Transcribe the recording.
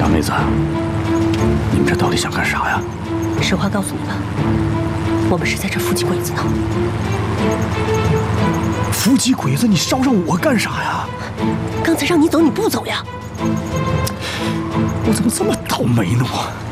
大妹子，你们这到底想干啥呀？ 实话告诉你吧，我们是在这伏击鬼子呢。 伏击鬼子，你捎上我干啥呀？ 刚才让你走，你不走呀？ 我怎么这么倒霉呢我？